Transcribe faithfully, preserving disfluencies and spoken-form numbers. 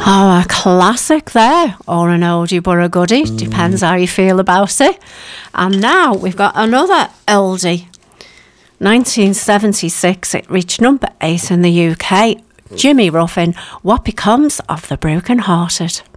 Oh, a classic there, or an oldie but a goodie, depends how you feel about it. And now we've got another oldie. nineteen seventy-six, it reached number eight in the U K. Jimmy Ruffin, What Becomes of the Broken Hearted?